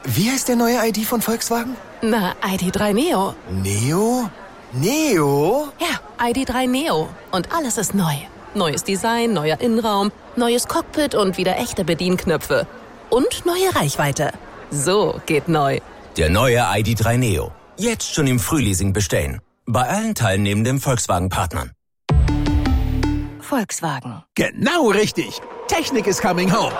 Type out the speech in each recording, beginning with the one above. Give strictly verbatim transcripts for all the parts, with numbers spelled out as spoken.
Wie heißt der neue I D von Volkswagen? Na, I D drei Neo. Neo? Neo? Ja, I D drei Neo. Und alles ist neu. Neues Design, neuer Innenraum, neues Cockpit und wieder echte Bedienknöpfe. Und neue Reichweite. So geht neu. Der neue I D drei Neo. Jetzt schon im Frühleasing bestellen. Bei allen teilnehmenden Volkswagen-Partnern. Volkswagen. Genau richtig. Technik is coming home.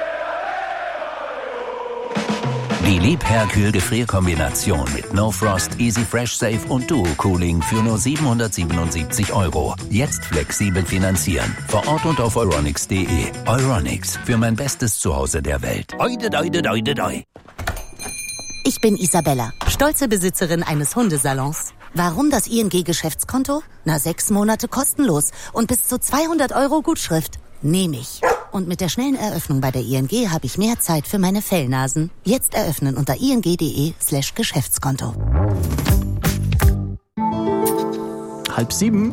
Die Liebherr-Kühl-Gefrierkombination mit No Frost, Easy Fresh Safe und Duo Cooling für nur siebenhundertsiebenundsiebzig Euro. Jetzt flexibel finanzieren. Vor Ort und auf euronics punkt de. Euronics, für mein bestes Zuhause der Welt. Oide, oide, oide, oide. Ich bin Isabella, stolze Besitzerin eines Hundesalons. Warum das I N G-Geschäftskonto? Na, sechs Monate kostenlos und bis zu zweihundert Euro Gutschrift. Nehme ich. Und mit der schnellen Eröffnung bei der I N G habe ich mehr Zeit für meine Fellnasen. Jetzt eröffnen unter ing.de slash Geschäftskonto. Halb sieben.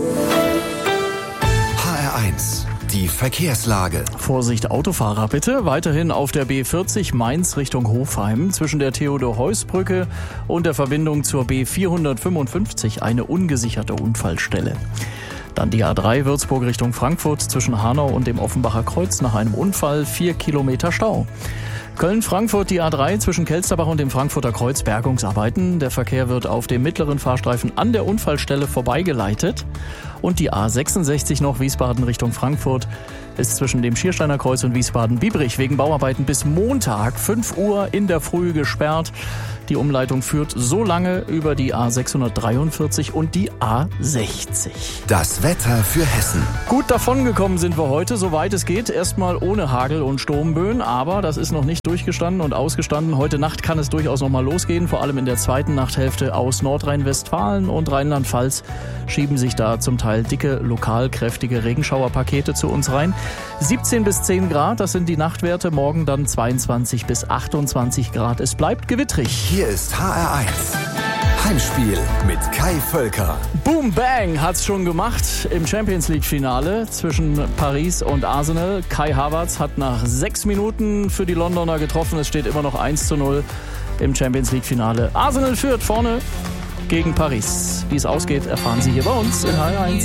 H R eins. Die Verkehrslage. Vorsicht Autofahrer bitte. Weiterhin auf der B vierzig Mainz Richtung Hofheim zwischen der Theodor-Heuss-Brücke und der Verbindung zur B vierhundertfünfundfünfzig eine ungesicherte Unfallstelle. Dann die A drei Würzburg Richtung Frankfurt zwischen Hanau und dem Offenbacher Kreuz nach einem Unfall vier Kilometer Stau. Köln-Frankfurt die A drei zwischen Kelsterbach und dem Frankfurter Kreuz Bergungsarbeiten. Der Verkehr wird auf dem mittleren Fahrstreifen an der Unfallstelle vorbeigeleitet. Und die A sechsundsechzig noch Wiesbaden Richtung Frankfurt ist zwischen dem Schiersteiner Kreuz und Wiesbaden-Biebrich wegen Bauarbeiten bis Montag fünf Uhr in der Früh gesperrt. Die Umleitung führt so lange über die A sechshundertdreiundvierzig und die A sechzig. Das Wetter für Hessen. Gut davongekommen sind wir heute, soweit es geht. Erstmal ohne Hagel und Sturmböen, aber das ist noch nicht durchgestanden und ausgestanden. Heute Nacht kann es durchaus noch mal losgehen, vor allem in der zweiten Nachthälfte aus Nordrhein-Westfalen und Rheinland-Pfalz schieben sich da zum Teil dicke, lokal kräftige Regenschauerpakete zu uns rein. siebzehn bis zehn Grad, das sind die Nachtwerte, morgen dann zweiundzwanzig bis achtundzwanzig Grad. Es bleibt gewittrig. Hier ist H R eins. Heimspiel mit Kai Völker. Boom Bang hat's schon gemacht im Champions League Finale zwischen Paris und Arsenal. Kai Havertz hat nach sechs Minuten für die Londoner getroffen. Es steht immer noch eins zu null im Champions League Finale. Arsenal führt vorne gegen Paris. Wie es ausgeht, erfahren Sie hier bei uns in H R eins.